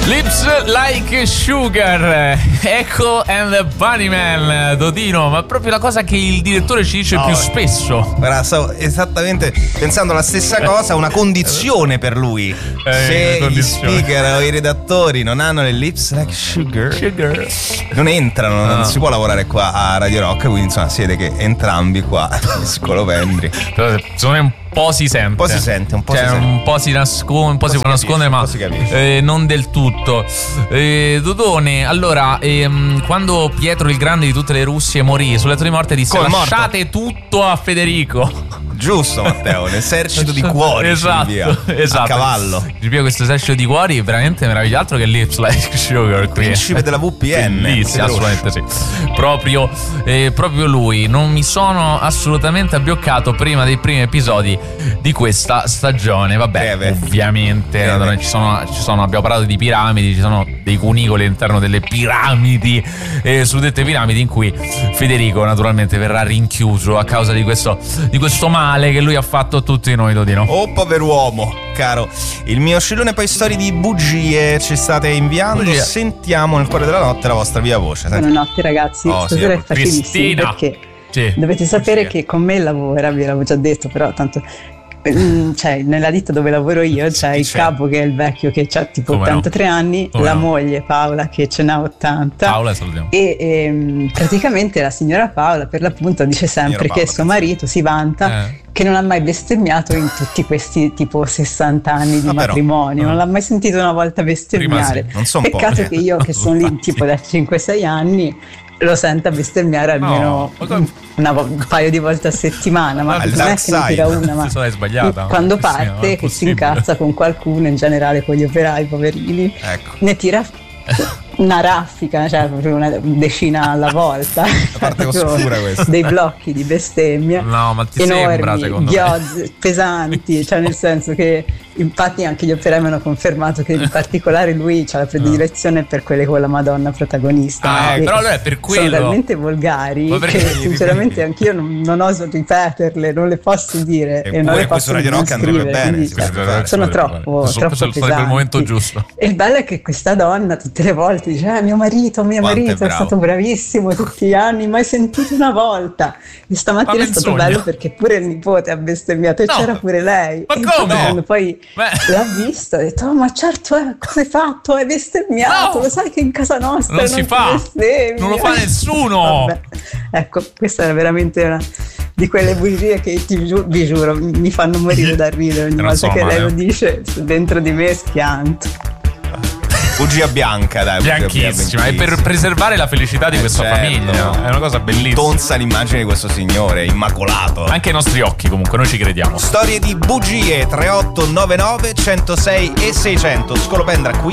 Lips Like Sugar, Echo and the Bunnyman, Dodino, ma proprio la cosa che il direttore ci dice più spesso. Guarda, stavo esattamente pensando la stessa cosa, una condizione per lui. Se gli speaker o i redattori non hanno le lips like sugar, non entrano, non si può lavorare qua a Radio Rock, quindi insomma si vede che entrambi qua scolopendri. Però secondo me un po' si sente. Un po' si sente, un po' cioè, si sente. un po' si nasconde, un po' si può nascondere, ma non del tutto. Dodone, allora, quando Pietro il Grande di tutte le Russie morì sul letto di morte, disse: lasciate tutto a Federico. Giusto, Matteo, l'esercito di cuori. Esatto. A cavallo. Ripio questo esercito di cuori veramente meraviglioso, altro che Lips Like Sugar qui. Principe della VPN. Bellissimo, assolutamente sì. Proprio lui. Non mi sono assolutamente abbioccato prima dei primi episodi di questa stagione. Vabbè, ovviamente ci sono, abbiamo parlato di piramidi, ci sono dei cunicoli all'interno delle piramidi, suddette piramidi, in cui Federico naturalmente verrà rinchiuso a causa di questo male che lui ha fatto a tutti noi, Dodino. Oh, pover'uomo, caro. Il mio scillone poi storie di bugie ci state inviando. Sentiamo nel cuore della notte la vostra via voce. Buonanotte ragazzi, stasera è facilissimo perché dovete sapere che con me lavora, vi l'avevo già detto, però tanto cioè nella ditta dove lavoro io c'è il capo che è il vecchio che ha tipo 83 anni, la moglie Paola che ce n'ha 80. Paola, salutiamo. E praticamente la signora Paola per l'appunto dice sempre che suo marito si vanta che non ha mai bestemmiato in tutti questi tipo 60 anni di matrimonio, non l'ha mai sentito una volta bestemmiare. Peccato che io che sono lì tipo da 5-6 anni lo senta bestemmiare almeno un paio di volte a settimana, ma non è che ne tira una, ma quando parte che si incazza con qualcuno, in generale con gli operai poverini, ne tira una raffica, cioè proprio una decina alla volta. La parte oscura questa. Dei blocchi di bestemmia enormi, ghiozze, pesanti, cioè nel senso che infatti anche gli operai mi hanno confermato che in particolare lui c'ha la predilezione per quelle con la Madonna protagonista. Però allora è per quello. Sono talmente volgari che sinceramente anch'io non oso ripeterle, non le posso dire. E non le posso Radio Rock andrebbe bene. Sono troppo pesanti. Per il momento giusto. E il bello è che questa donna tutte le volte dice mio marito è stato bravissimo tutti gli anni, mai sentito una volta. E stamattina è stato bello perché pure il nipote ha bestemmiato e c'era pure lei. Ma come? Quando poi l'ha visto, ha detto ma certo come hai fatto? Hai bestemmiato, lo sai che in casa nostra non si fa, non lo fa nessuno. Vabbè. Ecco, questa era veramente una di quelle bugie che vi giuro mi fanno morire da ridere ogni volta che lei lo dice, dentro di me schianto. Bugia bianca, dai. Bianchissima. E per preservare la felicità di questa famiglia. È una cosa bellissima. Tonsa l'immagine di questo signore immacolato. Anche ai nostri occhi, comunque, noi ci crediamo. Storie di bugie 3899 106 e 600. Scolopendra qui